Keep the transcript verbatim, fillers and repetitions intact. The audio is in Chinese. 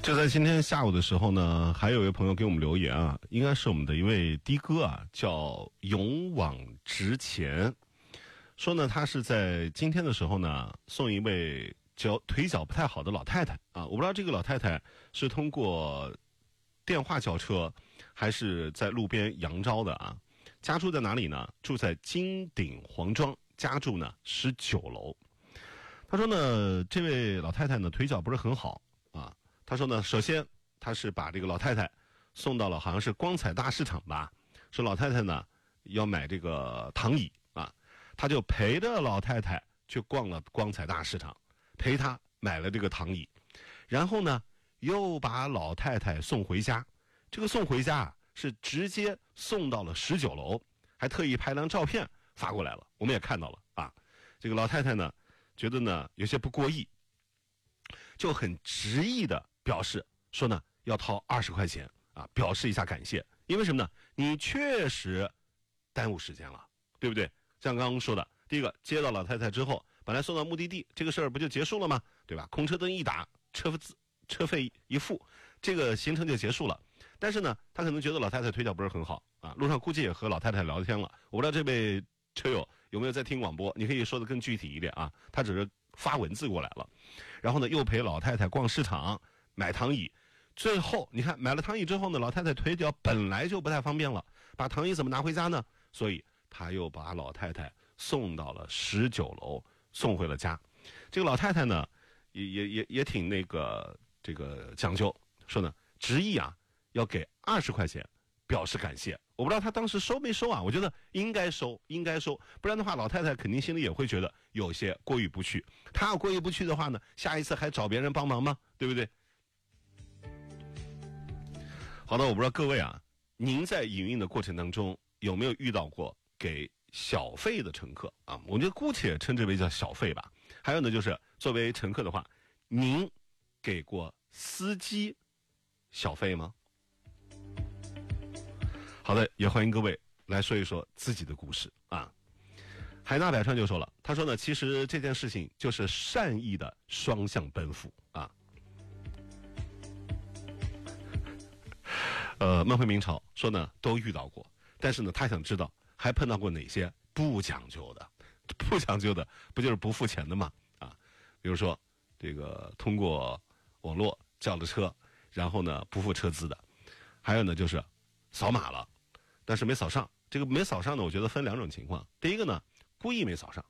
就在今天下午的时候呢，还有一位朋友给我们留言啊，应该是我们的一位的哥啊，叫勇往直前，说呢他是在今天的时候呢送一位脚腿脚不太好的老太太啊，我不知道这个老太太是通过电话叫车还是在路边扬招的啊。家住在哪里呢？住在金鼎黄庄，家住呢十九楼。他说呢，这位老太太呢腿脚不是很好啊。他说呢，首先他是把这个老太太送到了好像是光彩大市场吧，说老太太呢要买这个躺椅啊，他就陪着老太太去逛了光彩大市场，陪她买了这个躺椅，然后呢又把老太太送回家。这个送回家啊是直接送到了十九楼，还特意拍张照片发过来了，我们也看到了啊。这个老太太呢觉得呢有些不过意，就很执意的表示说呢要掏二十块钱啊，表示一下感谢。因为什么呢？你确实耽误时间了，对不对？像刚刚说的，第一个接到老太太之后，本来送到目的地，这个事儿不就结束了吗？对吧？空车灯一打，车费车费一付，这个行程就结束了。但是呢，他可能觉得老太太腿脚不是很好啊，路上估计也和老太太聊天了。我不知道这位车友有没有在听广播，你可以说的更具体一点啊。他只是发文字过来了，然后呢又陪老太太逛市场买躺椅，最后你看买了躺椅之后呢，老太太腿脚本来就不太方便了，把躺椅怎么拿回家呢？所以他又把老太太送到了十九楼，送回了家。这个老太太呢也也也也挺那个这个讲究，说呢执意啊要给二十块钱表示感谢。我不知道他当时收没收啊，我觉得应该收，应该收，不然的话老太太肯定心里也会觉得有些过意不去。她要过意不去的话呢，下一次还找别人帮忙吗？对不对？好的，我不知道各位啊，您在营运的过程当中有没有遇到过给小费的乘客啊？我觉得姑且称之为叫小费吧。还有呢，就是作为乘客的话，您给过司机小费吗？好的，也欢迎各位来说一说自己的故事啊。海纳百川就说了，他说呢，其实这件事情就是善意的双向奔赴啊。呃，梦回明朝说呢，都遇到过，但是呢，他想知道还碰到过哪些不讲究的，不讲究的不就是不付钱的吗？啊，比如说这个通过网络叫了车，然后呢不付车资的，还有呢就是扫码了。但是没扫上，这个没扫上呢，我觉得分两种情况。第一个呢，故意没扫上